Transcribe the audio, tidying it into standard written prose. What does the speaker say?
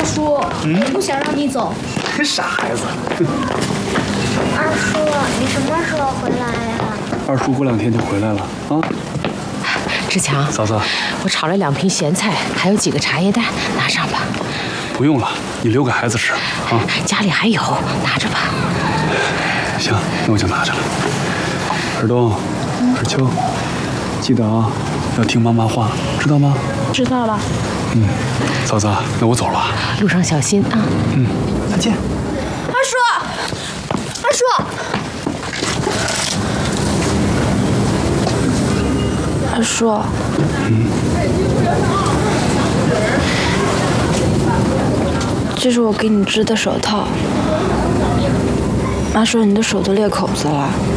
叔，我不想让你走。 傻孩子。 二叔，你什么时候回来呀？ 二叔过2天就回来了啊。 志强， 嫂子， 我炒了2瓶咸菜，还有几个茶叶蛋，拿上吧。 不用了，你留给孩子吃啊。 家里还有，拿着吧。 行，那我就拿着了。尔东，尔秋，记得啊，要听妈妈话，知道吗？ 知道了。 嫂子，那我走了。 路上小心啊。 再见。 二叔，二叔，这是我给你织的手套。妈说你的手都裂口子了。